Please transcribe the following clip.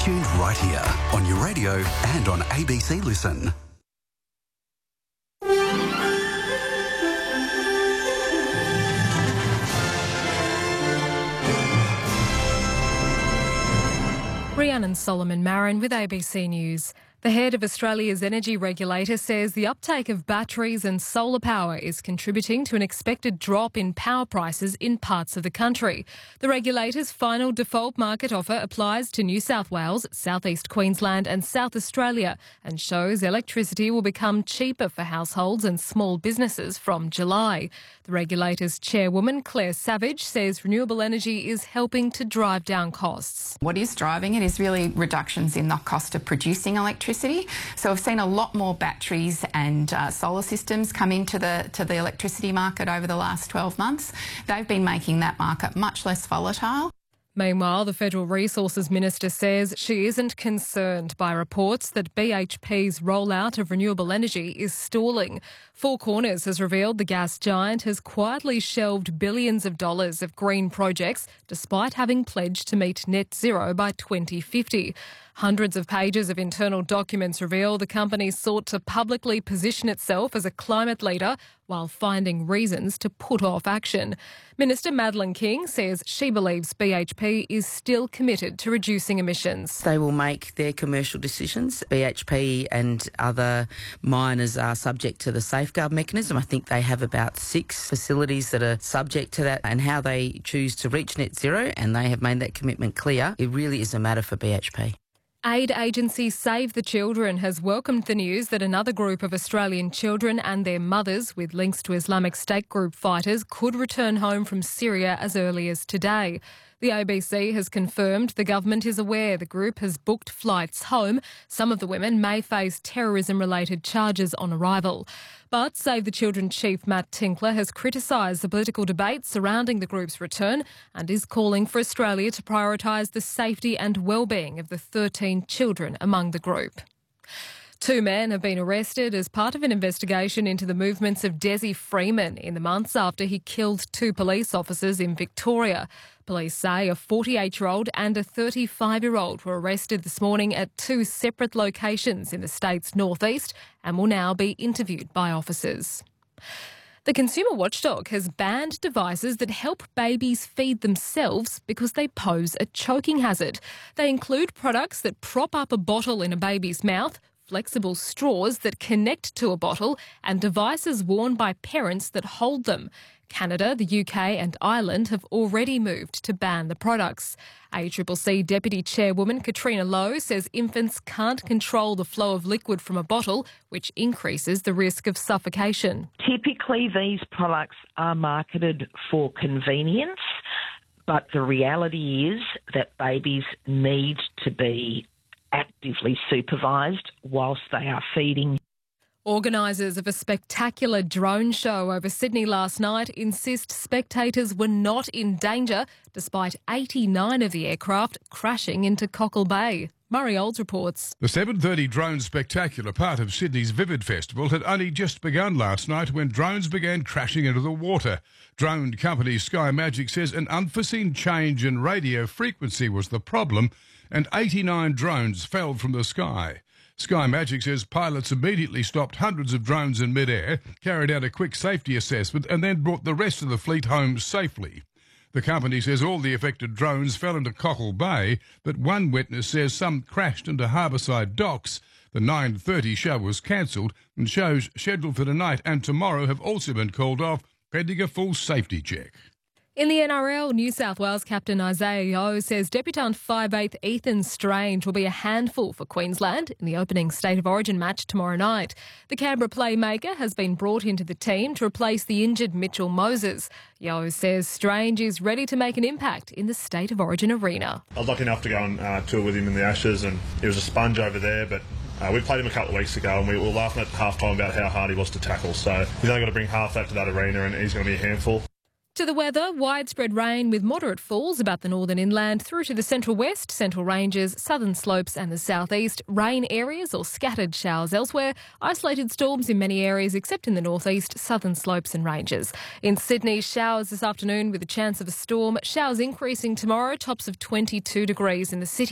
tuned right here on your radio and on ABC Listen. Rhiannon Solomon-Marin with ABC News. The head of Australia's energy regulator says the uptake of batteries and solar power is contributing to an expected drop in power prices in parts of the country. The regulator's final default market offer applies to New South Wales, South East Queensland and South Australia and shows electricity will become cheaper for households and small businesses from July. The regulator's chairwoman, Claire Savage, says renewable energy is helping to drive down costs. What is driving it is really reductions in the cost of producing electricity. So we've seen a lot more batteries and solar systems come into the electricity market over the last 12 months. They've been making that market much less volatile. Meanwhile, the Federal Resources Minister says she isn't concerned by reports that BHP's rollout of renewable energy is stalling. Four Corners has revealed the gas giant has quietly shelved billions of dollars of green projects despite having pledged to meet net zero by 2050. Hundreds of pages of internal documents reveal the company sought to publicly position itself as a climate leader while finding reasons to put off action. Minister Madeleine King says she believes BHP is still committed to reducing emissions. They will make their commercial decisions. BHP and other miners are subject to the safeguard mechanism. I think they have about 6 facilities that are subject to that, and how they choose to reach net zero, and they have made that commitment clear. It really is a matter for BHP. Aid agency Save the Children has welcomed the news that another group of Australian children and their mothers with links to Islamic State group fighters could return home from Syria as early as today. The ABC has confirmed the government is aware the group has booked flights home. Some of the women may face terrorism-related charges on arrival. But Save the Children chief Matt Tinkler has criticised the political debate surrounding the group's return and is calling for Australia to prioritise the safety and well-being of the 13 children among the group. 2 men have been arrested as part of an investigation into the movements of Desi Freeman in the months after he killed 2 police officers in Victoria. Police say a 48-year-old and a 35-year-old were arrested this morning at 2 separate locations in the state's northeast and will now be interviewed by officers. The consumer watchdog has banned devices that help babies feed themselves because they pose a choking hazard. They include products that prop up a bottle in a baby's mouth, flexible straws that connect to a bottle and devices worn by parents that hold them. Canada, the UK and Ireland have already moved to ban the products. ACCC Deputy Chairwoman Katrina Lowe says infants can't control the flow of liquid from a bottle, which increases the risk of suffocation. Typically, these products are marketed for convenience, but the reality is that babies need to be actively supervised whilst they are feeding. Organisers of a spectacular drone show over Sydney last night insist spectators were not in danger despite 89 of the aircraft crashing into Cockle Bay. Murray Olds reports. The 7:30 Drone Spectacular, part of Sydney's Vivid Festival, had only just begun last night when drones began crashing into the water. Drone company Sky Magic says an unforeseen change in radio frequency was the problem and 89 drones fell from the sky. Sky Magic says pilots immediately stopped hundreds of drones in mid-air, carried out a quick safety assessment and then brought the rest of the fleet home safely. The company says all the affected drones fell into Cockle Bay, but one witness says some crashed into Harbourside Docks. The 9:30 show was cancelled and shows scheduled for tonight and tomorrow have also been called off, pending a full safety check. In the NRL, New South Wales captain Isaiah Yeo says debutant 5'8" Ethan Strange will be a handful for Queensland in the opening State of Origin match tomorrow night. The Canberra playmaker has been brought into the team to replace the injured Mitchell Moses. Yeo says Strange is ready to make an impact in the State of Origin arena. I was lucky enough to go and tour with him in the Ashes, and he was a sponge over there, but we played him a couple of weeks ago and we were laughing at half-time about how hard he was to tackle. So he's only got to bring half that to that arena and he's going to be a handful. To the weather, widespread rain with moderate falls about the northern inland through to the central west, central ranges, southern slopes and the southeast. Rain areas or scattered showers elsewhere. Isolated storms in many areas except in the northeast, southern slopes and ranges. In Sydney, showers this afternoon with a chance of a storm. Showers increasing tomorrow, tops of 22 degrees in the city.